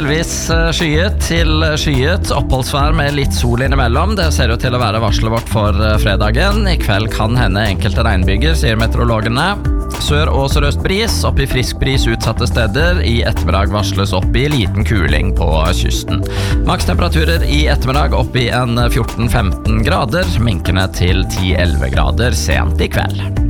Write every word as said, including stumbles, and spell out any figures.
delvis skyet til skyet, oppholdsvær med litt sol innimellom. Det ser ut til å være varslet vårt for fredagen. I kveld kan hende enkelte regnbyger, sier meteorologene. Sør- og sørøst bris, opp i frisk bris utsatte steder. I ettermiddag varsles opp i liten kuling på kysten. Makstemperaturer i ettermiddag opp i en fjorten femten grader, minkende til ti elleve grader sent i kveld.